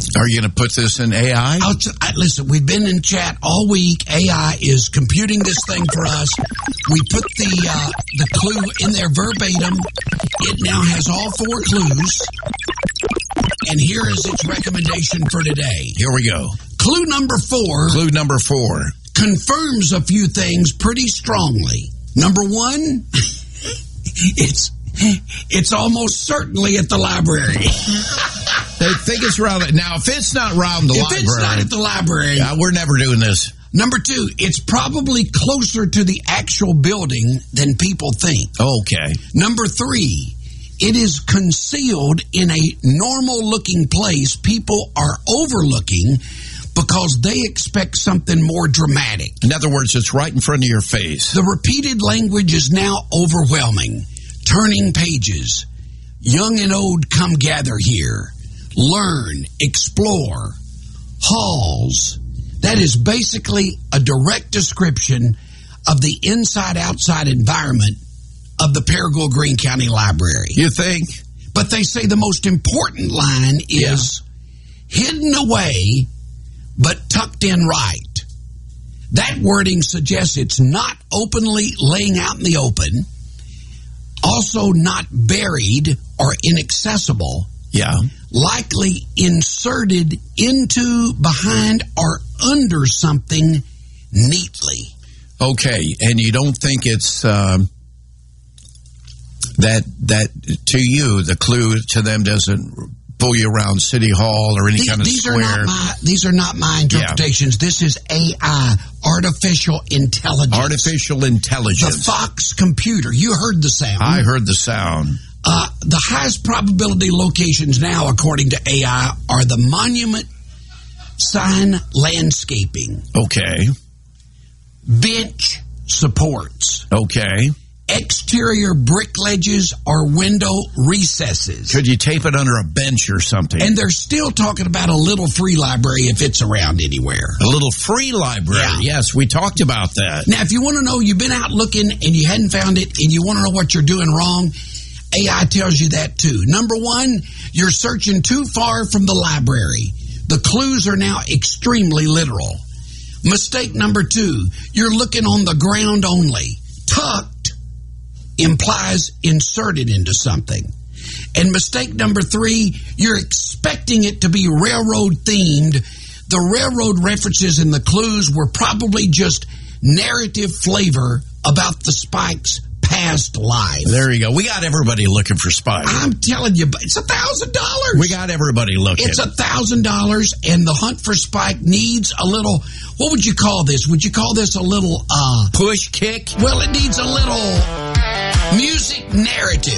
Are you going to put this in AI? Listen, we've been in chat all week. AI is computing this thing for us. We put the clue in there verbatim. It now has all 4 clues. And here is its recommendation for today. Here we go. Clue number 4. Clue number 4. Confirms a few things pretty strongly. Number 1, it's almost certainly at the library. They think it's around. Now, if it's not around the library. If it's not at the library. We're never doing this. Number 2, it's probably closer to the actual building than people think. Okay. Number 3, it is concealed in a normal-looking place people are overlooking because they expect something more dramatic. In other words, it's right in front of your face. The repeated language is now overwhelming. Turning pages. Young and old come gather here. Learn, explore. Halls. That is basically a direct description of the inside-outside environment of the Paragould Greene County Library. You think? But they say the most important line is hidden away, but tucked in right. That wording suggests it's not openly laying out in the open, also not buried or inaccessible. Yeah. Likely inserted into, behind, or under something neatly. Okay, and you don't think it's that to you, the clue to them doesn't pull you around City Hall or any kind of square? These are not my interpretations. Yeah. This is AI, artificial intelligence. Artificial intelligence. The Fox computer. You heard the sound. I heard the sound. The highest probability locations now, according to AI, are the monument sign landscaping. Okay. Bench supports. Okay. Exterior brick ledges or window recesses. Could you tape it under a bench or something? And they're still talking about a little free library if it's around anywhere. A little free library. Yeah. Yes, we talked about that. Now, if you want to know, you've been out looking and you hadn't found it and you want to know what you're doing wrong, AI tells you that too. Number 1, you're searching too far from the library. The clues are now extremely literal. Mistake number 2, you're looking on the ground only. Tucked implies inserted into something. And mistake number 3, you're expecting it to be railroad themed. The railroad references in the clues were probably just narrative flavor about the Spikes' past life. There you go. We got everybody looking for Spike. I'm telling you, it's $1,000. We got everybody looking. It's $1,000, and the hunt for Spike needs a little. What would you call this? Would you call this a little push kick? Well, it needs a little music narrative.